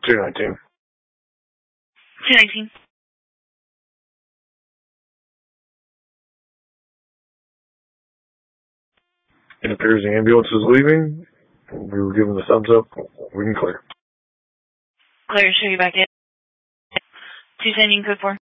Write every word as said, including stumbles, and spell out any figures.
two nineteen. two nineteen. It appears the ambulance is leaving. We were given the thumbs up. We can clear. Clear, show you back in. two seventeen, code four.